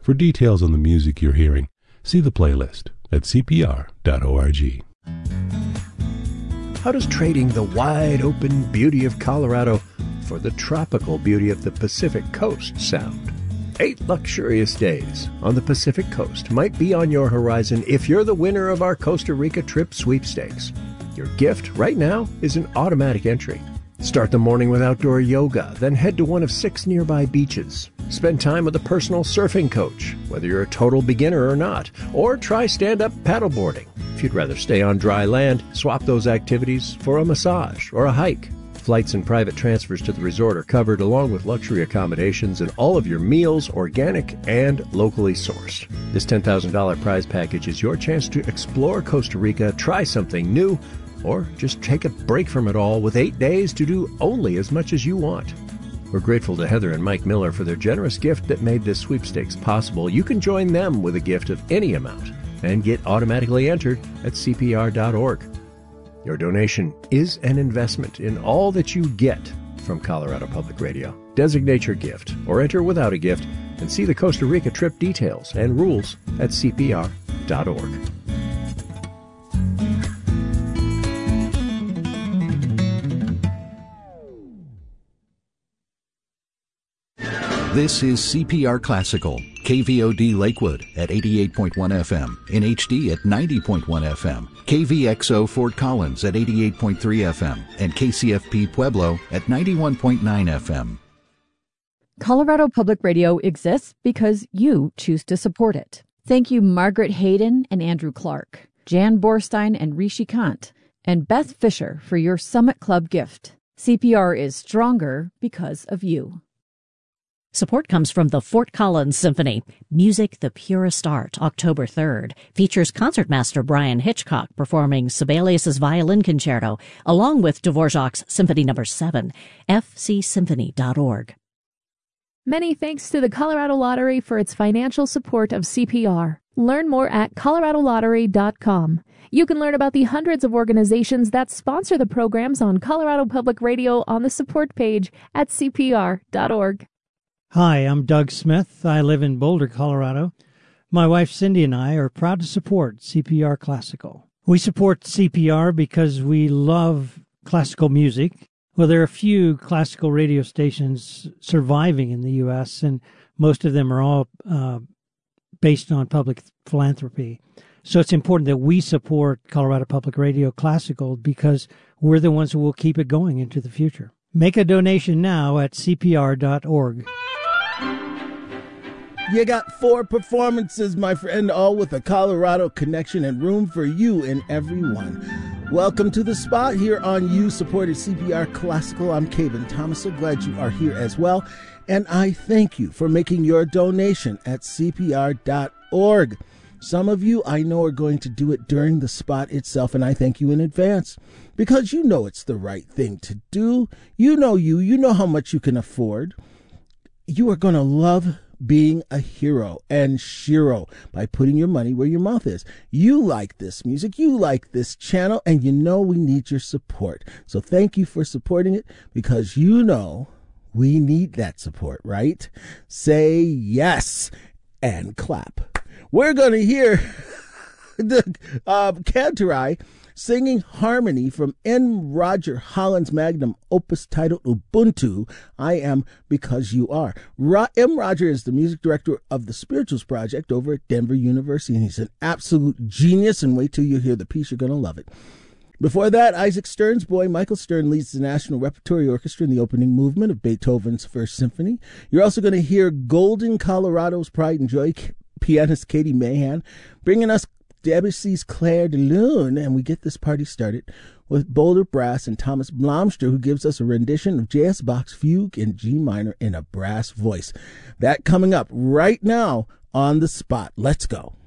For details on the music you're hearing, see the playlist at cpr.org. How does trading the wide-open beauty of Colorado for the tropical beauty of the Pacific Coast sound? 8 luxurious days on the Pacific Coast might be on your horizon if you're the winner of our Costa Rica trip sweepstakes. Your gift right now is an automatic entry. Start the morning with outdoor yoga, then head to one of 6 nearby beaches. Spend time with a personal surfing coach, whether you're a total beginner or not, or try stand-up paddleboarding. If you'd rather stay on dry land, swap those activities for a massage or a hike. Flights and private transfers to the resort are covered, along with luxury accommodations and all of your meals, organic and locally sourced. This $10,000 prize package is your chance to explore Costa Rica, try something new, or just take a break from it all with 8 days to do only as much as you want. We're grateful to Heather and Mike Miller for their generous gift that made this sweepstakes possible. You can join them with a gift of any amount and get automatically entered at cpr.org. Your donation is an investment in all that you get from Colorado Public Radio. Designate your gift or enter without a gift and see the Costa Rica trip details and rules at cpr.org. This is CPR Classical, KVOD Lakewood at 88.1 FM, in HD at 90.1 FM, KVXO Fort Collins at 88.3 FM, and KCFP Pueblo at 91.9 FM. Colorado Public Radio exists because you choose to support it. Thank you Margaret Hayden and Andrew Clark, Jan Borstein and Rishi Kant, and Beth Fisher for your Summit Club gift. CPR is stronger because of you. Support comes from the Fort Collins Symphony. Music, the Purest Art, October 3rd. Features concertmaster Brian Hitchcock performing Sibelius' Violin Concerto, along with Dvorak's Symphony No. 7. fcsymphony.org. Many thanks to the Colorado Lottery for its financial support of CPR. Learn more at coloradolottery.com. You can learn about the hundreds of organizations that sponsor the programs on Colorado Public Radio on the support page at cpr.org. Hi, I'm Doug Smith. I live in Boulder, Colorado. My wife Cindy and I are proud to support CPR Classical. We support CPR because we love classical music. Well, there are a few classical radio stations surviving in the U.S., and most of them are all based on public philanthropy. So it's important that we support Colorado Public Radio Classical because we're the ones who will keep it going into the future. Make a donation now at cpr.org. You got 4 performances, my friend, all with a Colorado connection and room for you in every one. Welcome to the spot here on You-supported CPR Classical. I'm Caven Thomas. So glad you are here as well. And I thank you for making your donation at cpr.org. Some of you I know are going to do it during the spot itself, and I thank you in advance because you know it's the right thing to do. You know how much you can afford. You are going to love being a hero and shiro by putting your money where your mouth is. You like this music, you like this channel, and you know we need your support. So thank you for supporting it because you know we need that support, right? Say yes and clap. We're going to hear the Cantorai singing harmony from M. Roger Holland's magnum opus titled Ubuntu, I Am Because You Are. M. Roger is the music director of the Spirituals Project over at Denver University, and he's an absolute genius, and wait till you hear the piece, you're going to love it. Before that, Isaac Stern's boy, Michael Stern, leads the National Repertory Orchestra in the opening movement of Beethoven's First Symphony. You're also going to hear Golden, Colorado's Pride and Joy pianist Katie Mahan bringing us Debussy's Clair de Lune, and we get this party started with Boulder Brass and Thomas Blomster, who gives us a rendition of J.S. Bach's Fugue in G minor in a brass voice. That coming up right now on the spot. Let's go.